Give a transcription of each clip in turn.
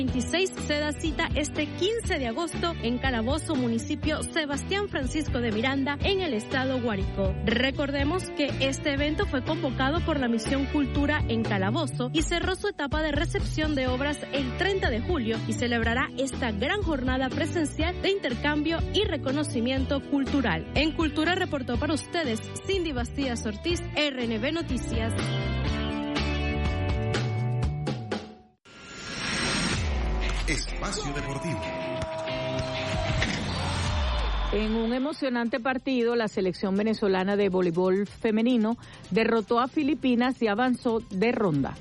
26 se da cita este 15 de agosto en Calabozo, municipio Sebastián Francisco de Miranda, en el estado Guárico. Recordemos que este evento fue convocado por la Misión Cultura en Calabozo y cerró su etapa de recepción de obras el 30 de julio y celebrará esta gran jornada presencial de intercambio y reconocimiento cultural. En Cultura reportó para ustedes Cindy Bastías Ortiz, RNB Noticias. Espacio Deportivo. En un emocionante partido, la selección venezolana de voleibol femenino derrotó a Filipinas y avanzó de ronda.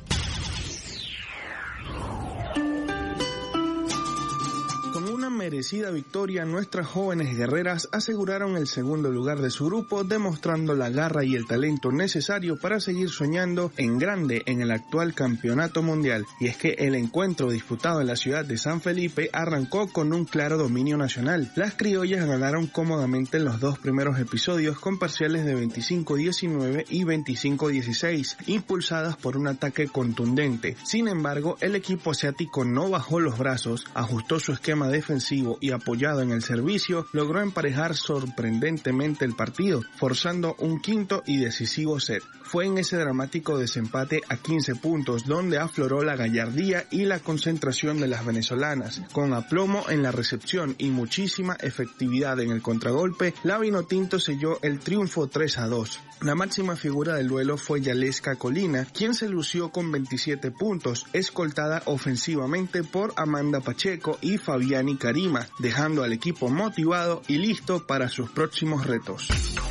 Con una merecida victoria, nuestras jóvenes guerreras aseguraron el segundo lugar de su grupo, demostrando la garra y el talento necesario para seguir soñando en grande en el actual campeonato mundial. Y es que el encuentro disputado en la ciudad de San Felipe arrancó con un claro dominio nacional. Las criollas ganaron cómodamente en los dos primeros episodios con parciales de 25-19 y 25-16, impulsadas por un ataque contundente. Sin embargo, el equipo asiático no bajó los brazos, ajustó su esquema defensivo y apoyado en el servicio, logró emparejar sorprendentemente el partido, forzando un quinto y decisivo set. Fue en ese dramático desempate a 15 puntos donde afloró la gallardía y la concentración de las venezolanas. Con aplomo en la recepción y muchísima efectividad en el contragolpe, la Vinotinto selló el triunfo 3-2. La máxima figura del duelo fue Yaleska Colina, quien se lució con 27 puntos, escoltada ofensivamente por Amanda Pacheco y Fabiani Karima, dejando al equipo motivado y listo para sus próximos retos.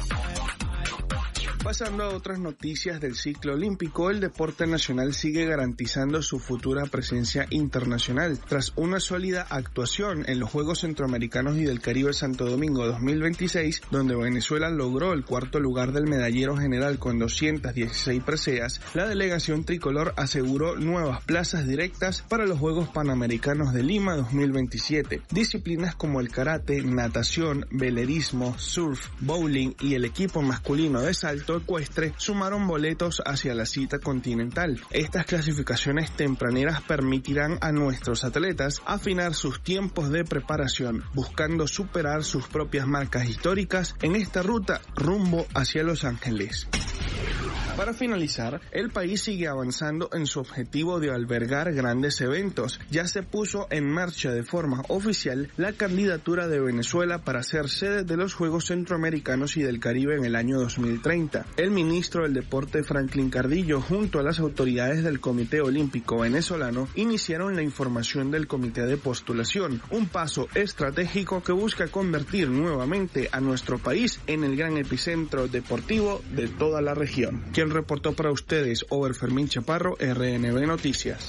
Pasando a otras noticias del ciclo olímpico, el deporte nacional sigue garantizando su futura presencia internacional. Tras una sólida actuación en los Juegos Centroamericanos y del Caribe Santo Domingo 2026, donde Venezuela logró el cuarto lugar del medallero general con 216 preseas, la delegación tricolor aseguró nuevas plazas directas para los Juegos Panamericanos de Lima 2027. Disciplinas como el karate, natación, velerismo, surf, bowling y el equipo masculino de salto ecuestre sumaron boletos hacia la cita continental. Estas clasificaciones tempraneras permitirán a nuestros atletas afinar sus tiempos de preparación, buscando superar sus propias marcas históricas en esta ruta rumbo hacia Los Ángeles. Para finalizar, el país sigue avanzando en su objetivo de albergar grandes eventos. Ya se puso en marcha de forma oficial la candidatura de Venezuela para ser sede de los Juegos Centroamericanos y del Caribe en el año 2030. El ministro del Deporte, Franklin Cardillo, junto a las autoridades del Comité Olímpico Venezolano, iniciaron la información del comité de postulación, un paso estratégico que busca convertir nuevamente a nuestro país en el gran epicentro deportivo de toda la región. Quien reportó para ustedes, Over Fermín Chaparro, RNB Noticias.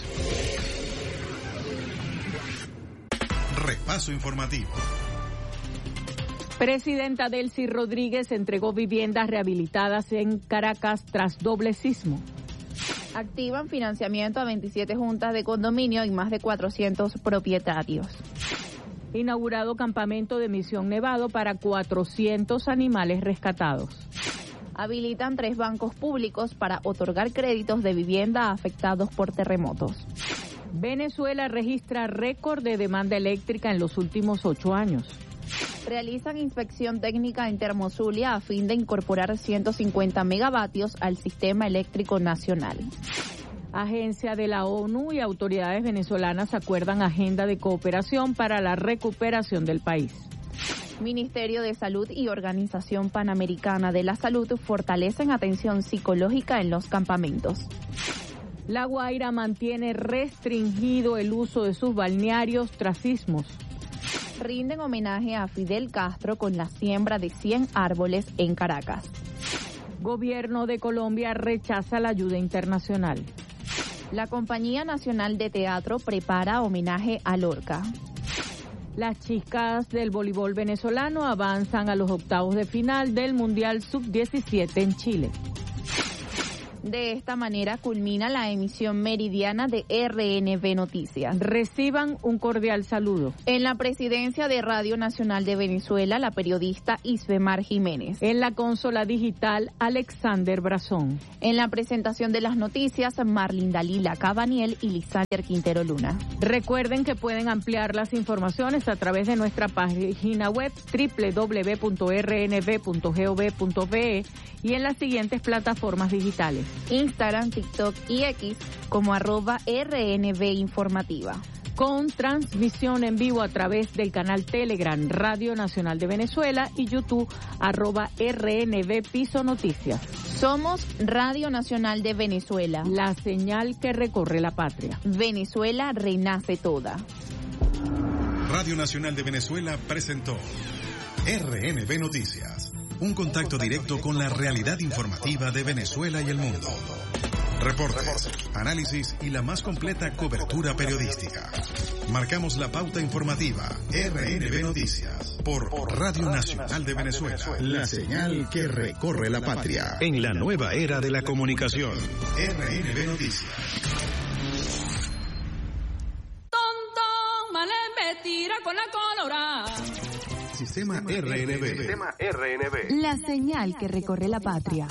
Repaso informativo. Presidenta Delcy Rodríguez entregó viviendas rehabilitadas en Caracas tras doble sismo. Activan financiamiento a 27 juntas de condominio y más de 400 propietarios. Inaugurado campamento de Misión Nevado para 400 animales rescatados. Habilitan 3 bancos públicos para otorgar créditos de vivienda a afectados por terremotos. Venezuela registra récord de demanda eléctrica en los últimos 8 años. Realizan inspección técnica en Termozulia a fin de incorporar 150 megavatios al sistema eléctrico nacional. Agencia de la ONU y autoridades venezolanas acuerdan agenda de cooperación para la recuperación del país. Ministerio de Salud y Organización Panamericana de la Salud fortalecen atención psicológica en los campamentos. La Guaira mantiene restringido el uso de sus balnearios tras sismos. Rinden homenaje a Fidel Castro con la siembra de 100 árboles en Caracas. Gobierno de Colombia rechaza la ayuda internacional. La Compañía Nacional de Teatro prepara homenaje a Lorca. Las chicas del voleibol venezolano avanzan a los octavos de final del Mundial Sub-17 en Chile. De esta manera culmina la emisión meridiana de RNB Noticias. Reciban un cordial saludo. En la presidencia de Radio Nacional de Venezuela, la periodista Isbemar Jiménez. En la consola digital, Alexander Brazón. En la presentación de las noticias, Marlin Dalila Cabaniel y Lisander Quintero Luna. Recuerden que pueden ampliar las informaciones a través de nuestra página web www.rnb.gov.be y en las siguientes plataformas digitales: Instagram, TikTok y X como @RNB Informativa. Con transmisión en vivo a través del canal Telegram Radio Nacional de Venezuela y YouTube @RNB Piso Noticias. Somos Radio Nacional de Venezuela. La señal que recorre la patria. Venezuela renace toda. Radio Nacional de Venezuela presentó RNB Noticias. Un contacto directo con la realidad informativa de Venezuela y el mundo. Reportes, análisis y la más completa cobertura periodística. Marcamos la pauta informativa. RNB Noticias por Radio Nacional de Venezuela. La señal que recorre la patria en la nueva era de la comunicación. RNB Noticias. Tonto, Malembe tira con la colorada. Sistema RNB. La señal que recorre la patria.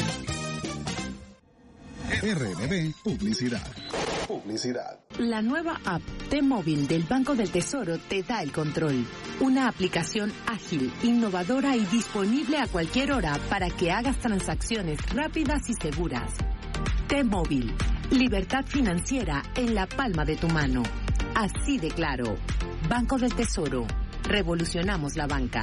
RNB Publicidad. La nueva app T-Móvil del Banco del Tesoro te da el control. Una aplicación ágil, innovadora y disponible a cualquier hora para que hagas transacciones rápidas y seguras. T-Móvil, libertad financiera en la palma de tu mano. Así de claro. Banco del Tesoro. Revolucionamos la banca.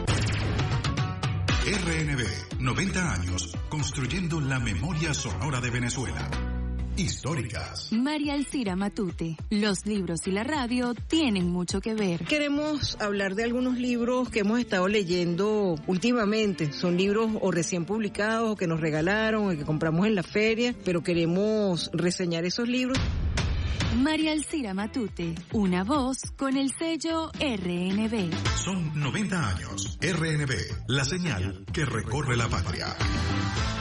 RNB, 90 años, construyendo la memoria sonora de Venezuela. Históricas. María Alcira Matute. Los libros y la radio tienen mucho que ver. Queremos hablar de algunos libros que hemos estado leyendo últimamente. Son libros o recién publicados, o que nos regalaron, o que compramos en la feria, pero queremos reseñar esos libros. María Alcira Matute, una voz con el sello RNB. Son 90 años. RNB, la señal que recorre la patria.